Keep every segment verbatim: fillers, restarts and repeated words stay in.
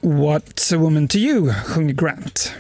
What's a woman to you, sjunger Grant.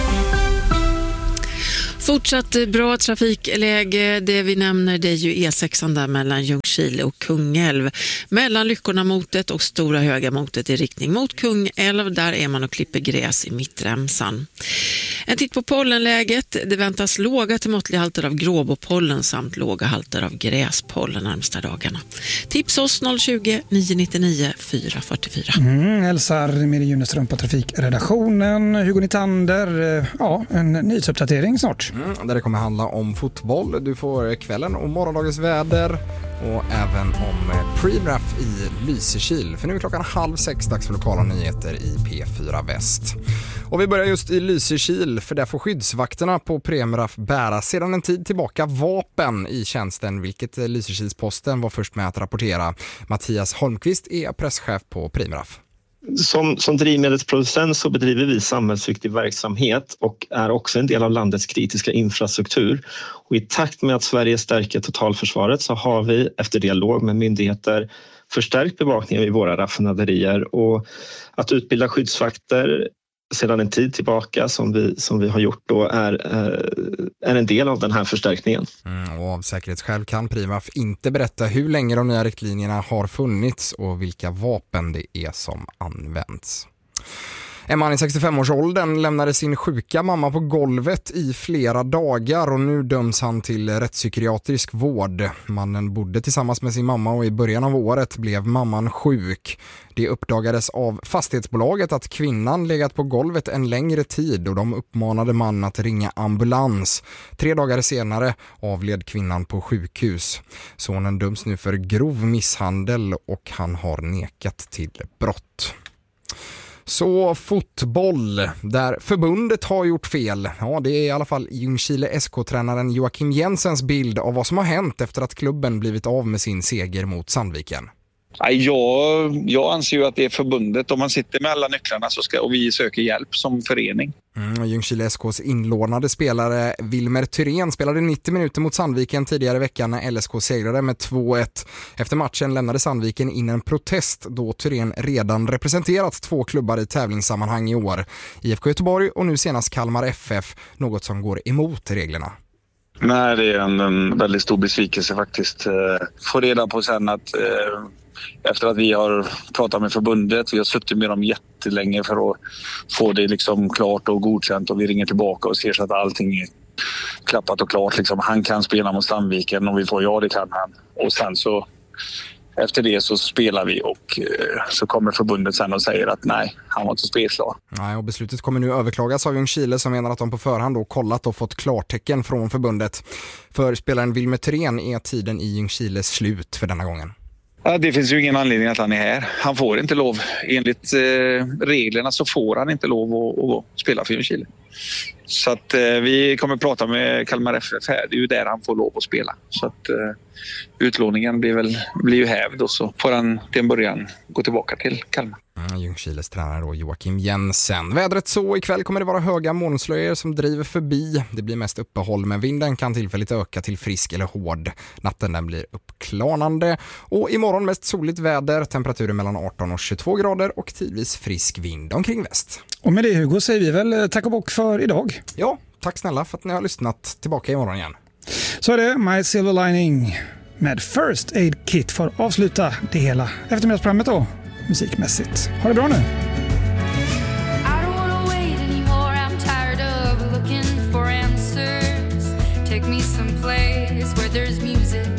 Fortsatt bra trafikläge. Det vi nämner, det är ju E sexan där mellan Ljungskile och Kungälv. Mellan Lyckorna motet och Stora Höga motet i riktning mot Kungälv. Där är man och klipper gräs i mittremsan. En titt på pollenläget. Det väntas låga till måttliga halter av gråbopollen samt låga halter av gräspollen närmsta dagarna. Tips oss noll tjugo, nio nio nio, fyra fyra fyra. Mm, hälsar Miri Juneström på trafikredaktionen. Hugo Nitander, ja, en nyhetsuppdatering snart. Mm, där det kommer handla om fotboll. Du får kvällen och morgondagens väder och även om pre-draft i Lysekil. För nu är klockan halv sex, dags för lokala nyheter i P fyra Väst. Och vi börjar just i Lysekil, för där får skyddsvakterna på Premraf bära sedan en tid tillbaka vapen i tjänsten, vilket Lysekilsposten var först med att rapportera. Mattias Holmqvist är presschef på Premraf. Som, som drivmedelsproducent så bedriver vi samhällsviktig verksamhet och är också en del av landets kritiska infrastruktur. Och i takt med att Sverige stärker totalförsvaret så har vi efter dialog med myndigheter förstärkt bevakningen vid våra raffinaderier, och att utbilda skyddsvakter sedan en tid tillbaka som vi, som vi har gjort då är, är en del av den här förstärkningen. Mm, och av säkerhetsskäl kan Premraf inte berätta hur länge de nya riktlinjerna har funnits och vilka vapen det är som används. En man i sextiofem-årsåldern lämnade sin sjuka mamma på golvet i flera dagar och nu döms han till rättspsykiatrisk vård. Mannen bodde tillsammans med sin mamma och i början av året blev mamman sjuk. Det uppdagades av fastighetsbolaget att kvinnan legat på golvet en längre tid och de uppmanade mannen att ringa ambulans. Tre dagar senare avled kvinnan på sjukhus. Sonen döms nu för grov misshandel och han har nekat till brott. Så fotboll, där förbundet har gjort fel. Ja, det är i alla fall Ljungskile S K-tränaren Joakim Jensens bild av vad som har hänt efter att klubben blivit av med sin seger mot Sandviken. Jag, jag anser ju att det är förbundet. Om man sitter med alla nycklarna så ska, och vi söker hjälp som förening. Mm, Ljungskile S K:s inlånade spelare Wilmer Thyrén spelade nittio minuter mot Sandviken tidigare i veckan när L S K segrade med två ett. Efter matchen lämnade Sandviken in en protest då Thyrén redan representerat två klubbar i tävlingssammanhang i år. I F K Göteborg och nu senast Kalmar F F, något som går emot reglerna. Nej, det är en, en väldigt stor besvikelse faktiskt. Få reda på sen att eh, efter att vi har pratat med förbundet, vi har suttit med dem jättelänge för att få det liksom klart och godkänt, och vi ringer tillbaka och ser så att allting är klappat och klart. Liksom, han kan spela mot Sandviken och vi får ja, det kan han. Och sen så efter det så spelar vi och eh, så kommer förbundet sen och säger att nej, han var inte spelklar. Nej, och beslutet kommer nu överklagas av Ljungskile som menar att de på förhand då kollat och fått klartecken från förbundet. För spelaren Wilmer Thyrén är tiden i Ljungskiles slut för denna gången. Ja, det finns ju ingen anledning att han är här. Han får inte lov. Enligt eh, reglerna så får han inte lov att, att spela för Ljungskile. Så att eh, vi kommer prata med Kalmar F F här. Det är ju där han får lov att spela. Så att eh, utlåningen blir, väl, blir ju hävd och så får han till en början gå tillbaka till Kalmar. Mm, Ljungskiles tränare då Joakim Jensen. Vädret så, ikväll kommer det vara höga molnslöjor som driver förbi. Det blir mest uppehåll, men vinden kan tillfälligt öka till frisk eller hård. Natten den blir uppklarnande. Och imorgon mest soligt väder, temperaturer mellan arton och tjugotvå grader och tidvis frisk vind omkring väst. Och med det Hugo säger vi väl tack och bock för idag. Ja, tack snälla för att ni har lyssnat. Tillbaka imorgon igen. Så är det My Silver Lining med First Aid Kit för att avsluta det hela eftermiddagsprogrammet då, musikmässigt. Ha det bra nu! Take me someplace where there's music